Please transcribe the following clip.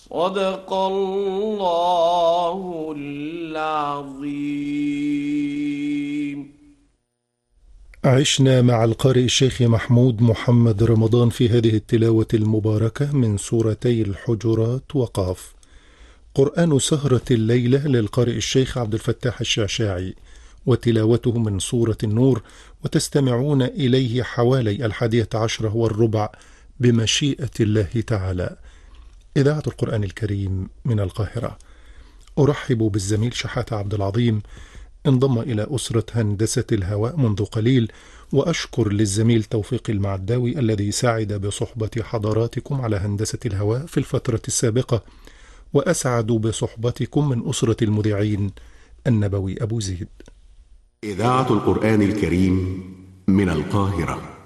صدق الله العظيم. عشنا مع القارئ الشيخ محمود محمد رمضان في هذه التلاوة المباركة من سورتي الحجرات وقاف. قرآن سهرة الليلة للقارئ الشيخ عبد الفتاح الشعشاعي، وتلاوته من سورة النور، وتستمعون إليه حوالي 11:15 بمشيئة الله تعالى. إذاعة القرآن الكريم من القاهرة. أرحب بالزميل شحاتة عبد العظيم، انضم إلى أسرة هندسة الهواء منذ قليل، وأشكر للزميل توفيق المعداوي الذي ساعد بصحبة حضراتكم على هندسة الهواء في الفترة السابقة، وأسعد بصحبتكم من أسرة المذيعين النبوي أبو زيد. إذاعة القرآن الكريم من القاهرة.